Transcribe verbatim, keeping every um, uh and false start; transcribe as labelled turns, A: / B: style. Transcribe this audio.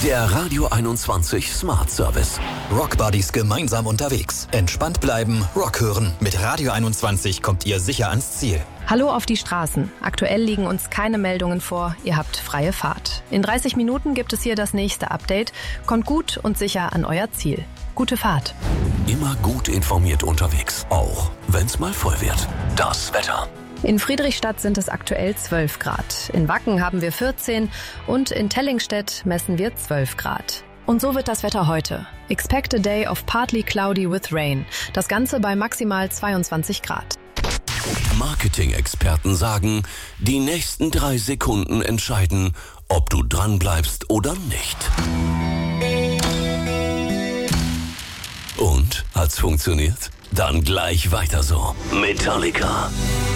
A: Der Radio einundzwanzig Smart Service.
B: Rockbuddies gemeinsam unterwegs. Entspannt bleiben, Rock hören. Mit Radio einundzwanzig kommt ihr sicher ans Ziel.
C: Hallo auf die Straßen. Aktuell liegen uns keine Meldungen vor. Ihr habt freie Fahrt. In dreißig Minuten gibt es hier das nächste Update. Kommt gut und sicher an euer Ziel. Gute Fahrt.
A: Immer gut informiert unterwegs. Auch wenn's mal voll wird. Das Wetter.
C: In Friedrichstadt sind es aktuell zwölf Grad. In Wacken haben wir vierzehn und in Tellingstedt messen wir zwölf Grad. Und so wird das Wetter heute. Expect a day of partly cloudy with rain. Das Ganze bei maximal zweiundzwanzig Grad.
A: Marketing-Experten sagen, die nächsten drei Sekunden entscheiden, ob du dranbleibst oder nicht. Und? Hat's funktioniert? Dann gleich weiter so. Metallica.